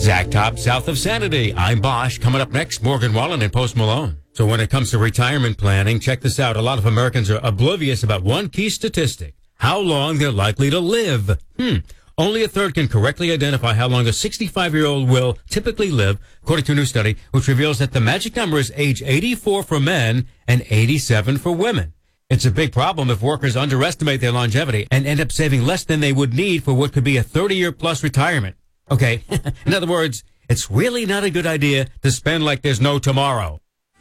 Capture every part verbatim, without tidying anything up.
Zach Top, south of Sanity. I'm Bosch. Coming up next, Morgan Wallen and Post Malone. So when it comes to retirement planning, check this out. A lot of Americans are oblivious about one key statistic: how long they're likely to live. Hmm. Only a third can correctly identify how long a sixty-five-year-old will typically live, according to a new study, which reveals that the magic number is age eighty-four for men and eighty-seven for women. It's a big problem if workers underestimate their longevity and end up saving less than they would need for what could be a thirty-year-plus retirement. Okay, in other words, it's really not a good idea to spend like there's no tomorrow.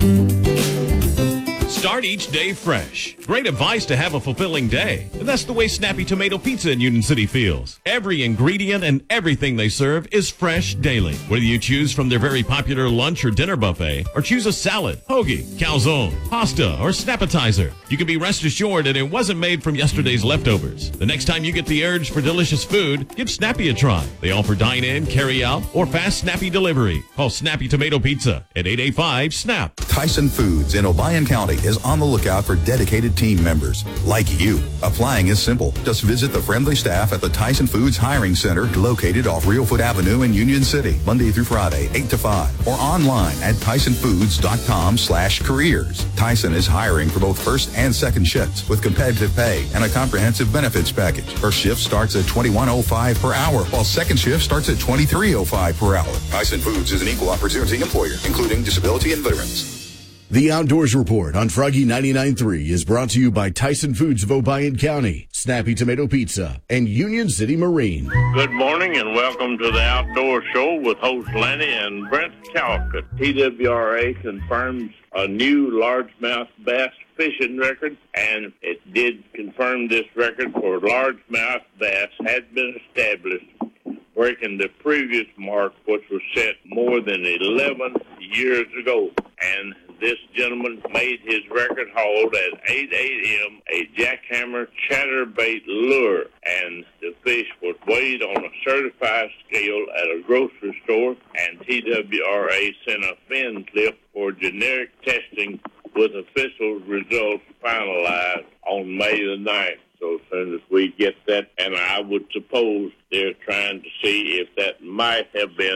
Start each day fresh. Great advice to have a fulfilling day. And that's the way Snappy Tomato Pizza in Union City feels. Every ingredient and everything they serve is fresh daily. Whether you choose from their very popular lunch or dinner buffet, or choose a salad, hoagie, calzone, pasta, or snappetizer, you can be rest assured that it wasn't made from yesterday's leftovers. The next time you get the urge for delicious food, give Snappy a try. They offer dine-in, carry-out, or fast Snappy delivery. Call Snappy Tomato Pizza at eight eight five, SNAP. Tyson Foods in Obion County is on the lookout for dedicated team members like you. Applying is simple. Just visit the friendly staff at the Tyson Foods Hiring Center located off Reelfoot Avenue in Union City, Monday through Friday, eight to five, or online at tyson foods dot com slash careers. Tyson is hiring for both first and second shifts with competitive pay and a comprehensive benefits package. First shift starts at twenty-one oh five per hour, while second shift starts at twenty-three oh five per hour. Tyson Foods is an equal opportunity employer, including disability and veterans. The Outdoors Report on Froggy ninety-nine point three is brought to you by Tyson Foods of Obion County, Snappy Tomato Pizza, and Union City Marine. Good morning and welcome to the Outdoor Show with host Lenny and Brent Calcutt. T W R A confirms a new largemouth bass fishing record, and it did confirm this record for largemouth bass had been established, breaking the previous mark, which was set more than eleven years ago. And this gentleman made his record hauled at eight a.m. a jackhammer chatterbait lure, and the fish was weighed on a certified scale at a grocery store, and T W R A sent a fin clip for generic testing with official results finalized on May the ninth. So as soon as we get that, and I would suppose they're trying to see if that might have been